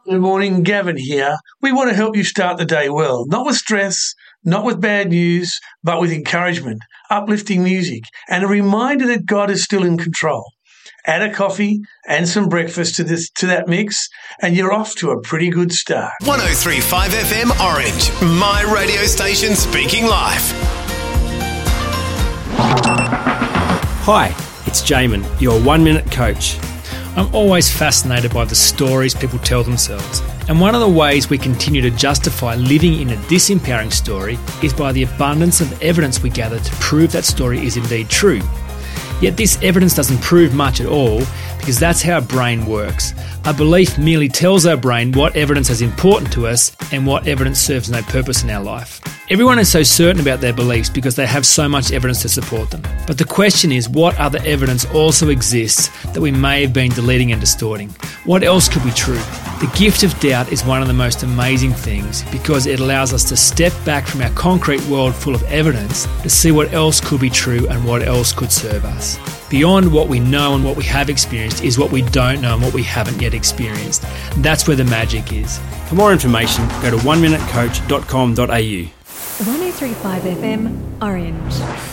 Good morning, Gavin here. We want to help you start the day well, not with stress, not with bad news, but with encouragement, uplifting music, and a reminder that God is still in control. Add a coffee and some breakfast to that mix, and you're off to a pretty good start. 103.5 FM Orange, my radio station speaking life. Hi, it's Jamin, your 1-minute coach. I'm always fascinated by the stories people tell themselves. And one of the ways we continue to justify living in a disempowering story is by the abundance of evidence we gather to prove that story is indeed true. Yet this evidence doesn't prove much at all because that's how our brain works. A belief merely tells our brain what evidence is important to us and what evidence serves no purpose in our life. Everyone is so certain about their beliefs because they have so much evidence to support them. But the question is, what other evidence also exists that we may have been deleting and distorting? What else could be true? The gift of doubt is one of the most amazing things because it allows us to step back from our concrete world full of evidence to see what else could be true and what else could serve us. Beyond what we know and what we have experienced is what we don't know and what we haven't yet experienced. That's where the magic is. For more information, go to oneminutecoach.com.au. 103.5 FM Orange.